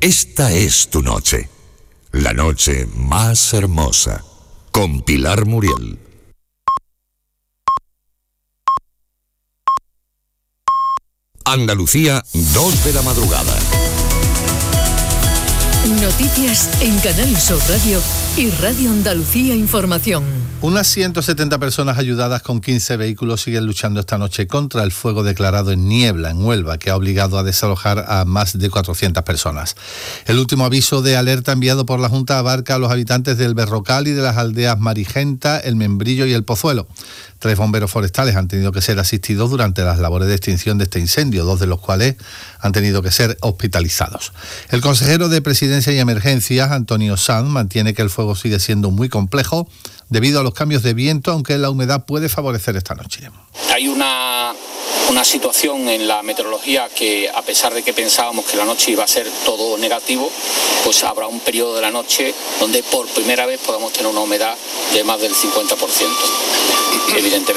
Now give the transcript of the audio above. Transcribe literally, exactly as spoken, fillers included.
Esta es tu noche, la noche más hermosa, con Pilar Muriel. Andalucía, dos de la madrugada. Noticias en Canal Sur Radio y Radio Andalucía Información. Unas ciento setenta personas ayudadas con quince vehículos siguen luchando esta noche contra el fuego declarado en Niebla, en Huelva, que ha obligado a desalojar a más de cuatrocientas personas. El último aviso de alerta enviado por la Junta abarca a los habitantes del Berrocal y de las aldeas Marigenta, El Membrillo y El Pozuelo. Tres bomberos forestales han tenido que ser asistidos durante las labores de extinción de este incendio, dos de los cuales han tenido que ser hospitalizados. El consejero de Presidencia y Emergencias, Antonio Sanz, mantiene que el fuego sigue siendo muy complejo debido a los cambios de viento, aunque la humedad puede favorecer esta noche. Hay una, una situación en la meteorología que, a pesar de que pensábamos que la noche iba a ser todo negativo, pues habrá un periodo de la noche donde por primera vez podamos tener una humedad de más del cincuenta por ciento. Evidentemente